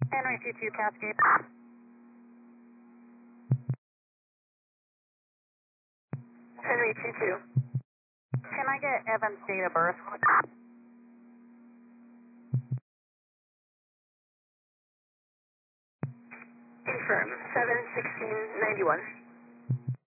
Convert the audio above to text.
Henry 22 Cascade. Henry 22. Can I get Evan's date of birth? Confirm. 7/16/91.